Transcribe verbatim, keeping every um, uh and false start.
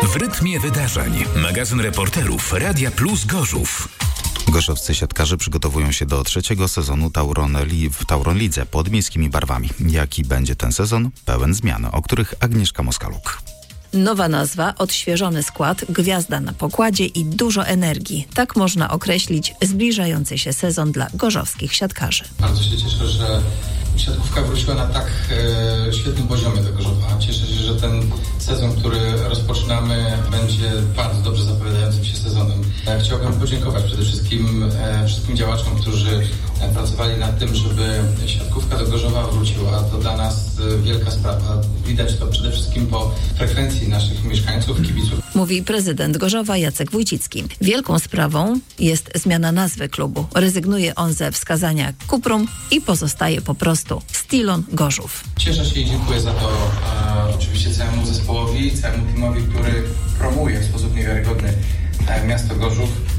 W rytmie wydarzeń. Magazyn reporterów Radia Plus Gorzów. Gorzowscy siatkarze przygotowują się do trzeciego sezonu Tauron Li- w Tauron Lidze pod miejskimi barwami. Jaki będzie ten sezon? Pełen zmian, o których Agnieszka Moskaluk. Nowa nazwa, odświeżony skład, gwiazda na pokładzie i dużo energii. Tak można określić zbliżający się sezon dla gorzowskich siatkarzy. Bardzo się cieszę, że siatkówka wróciła na tak e, świetnym poziomie do Gorzowa. Cieszę się, że ten sezon, który rozpoczynamy, będzie bardzo dobrze zapowiadającym się sezonem. E, chciałbym podziękować przede wszystkim e, wszystkim działaczom, którzy e, pracowali nad tym, żeby siatkówka do Gorzowa wróciła. To dla nas e, wielka sprawa. Widać to przede wszystkim po frekwencji naszych mieszkańców, kibiców. Mówi prezydent Gorzowa Jacek Wójcicki. Wielką sprawą jest zmiana nazwy klubu. Rezygnuje on ze wskazania Kuprum i pozostaje po prostu Stilon Gorzów. Cieszę się i dziękuję za to e, oczywiście całemu zespołowi, całemu teamowi, który promuje w sposób niewiarygodny e, miasto Gorzów.